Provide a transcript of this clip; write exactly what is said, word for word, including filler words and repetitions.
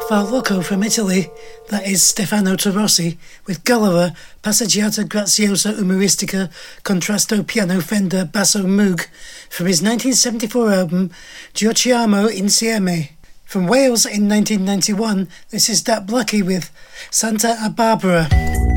Farlocco from Italy, that is Stefano Tarossi, with Gulliver, Passeggiata Graziosa Umoristica Contrasto Piano Fender Basso Moog, from his nineteen seventy-four album Giochiamo Insieme. From Wales in nineteen ninety-one, this is Dat Blucky with Santa a Barbara.